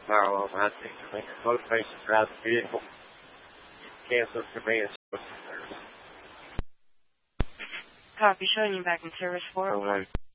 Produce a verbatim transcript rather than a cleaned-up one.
parallel mounting to make motivations around the vehicle. Cancel conveyance. Copy, showing you back in service four oh one.